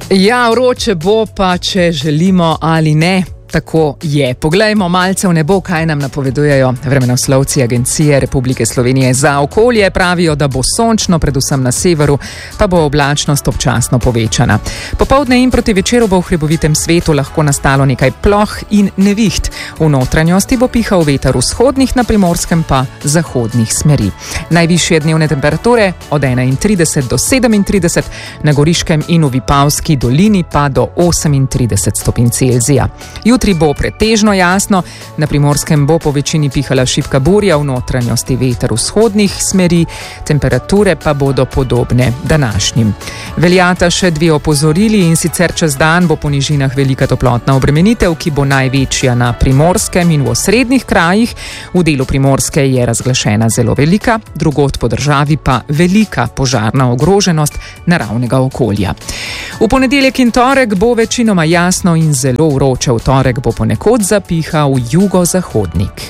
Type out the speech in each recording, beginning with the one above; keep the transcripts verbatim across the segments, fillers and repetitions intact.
Ja, vroče bo pa, če želimo ali ne. Tako je. Poglejmo malce v nebo, kaj nam napovedujejo vremenoslovci Agencije Republike Slovenije za okolje. Pravijo, da bo sončno, predvsem na severu, pa bo oblačnost občasno povečana. Popoldne in proti večeru bo v hribovitem svetu lahko nastalo nekaj ploh in neviht. V notranjosti bo pihal veter vzhodnih, na Primorskem pa zahodnih smeri. Najvišje dnevne temperature od enaintrideset do sedemintrideset, na Goriškem in v Vipavski dolini pa do osemintrideset stopinj Celzija. Jutri bo pretežno jasno, na Primorskem bo po večini pihala šibka burja, v notranjosti veter vzhodnih smeri, temperature pa bodo podobne današnjim. Veljata še dve opozorili, in sicer čez dan bo po nižinah velika toplotna obremenitev, ki bo največja na Primorskem in v osrednjih krajih. V delu Primorske je razglašena zelo velika, drugod po državi pa velika požarna ogroženost naravnega okolja. V ponedeljek in torek bo večinoma jasno in zelo vroče. V torek bo ponekod zapihal jugozahodnik.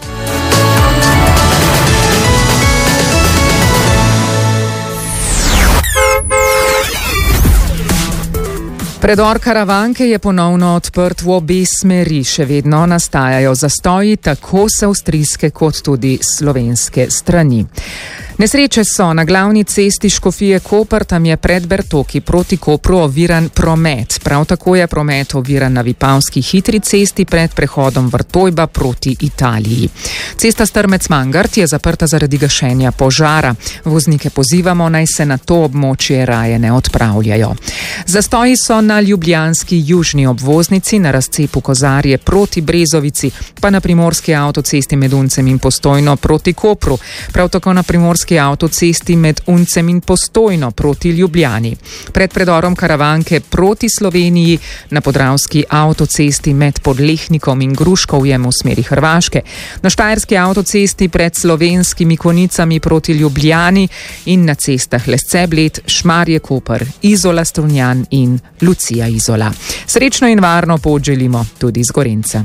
Predor Karavanke je ponovno odprt v obe smeri. Še vedno nastajajo zastoji tako s avstrijske kot tudi slovenske strani. Nesreče so na glavni cesti Škofije-Koper, tam je pred Bertoki proti Kopru oviran promet. Prav tako je promet oviran na Vipavski hitri cesti pred prehodom Vrtojba proti Italiji. Cesta Strmec-Mangart je zaprta zaradi gašenja požara. Voznike pozivamo, naj se na to območje raje ne odpravljajo. Zastoji so na ljubljanski južni obvoznici, na razcepu Kozarje proti Brezovici, pa na primorski avtocesti med Uncem in Postojno proti Kopru. Prav tako na primorski avtocesti med Uncem in Postojno proti Ljubljani. Pred predorom Karavanke proti Sloveniji na podravski avtocesti med Podlehnikom in Gruškovjem v smeri Hrvaške. Na štajerski avtocesti pred slovenskimi Konicami proti Ljubljani in na cestah Lesce-Bled, Šmarje-Koper, Izola-Strunjan in Lucija-Izola. Srečno in varno pot želimo tudi iz Gorenjca.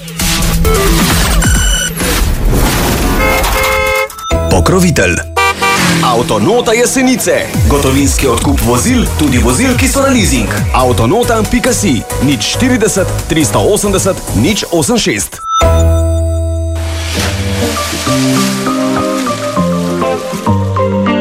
Pokrovitelj. Avtonota Jesenice. Gotovinski odkup vozil, tudi vozil, ki so na leasing. Avtonota pika si. nič štirideset tristo osemdeset nič osemdesiat šest.